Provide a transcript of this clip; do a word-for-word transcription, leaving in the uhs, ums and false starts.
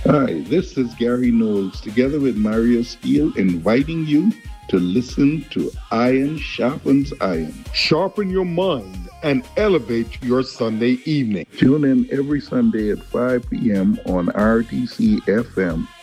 Hi, this is Gary Knowles, together with Mario Steele, inviting you to listen to Iron Sharpens Iron. Sharpen your mind and elevate your Sunday evening. Tune in every Sunday at five p.m. on R T C F M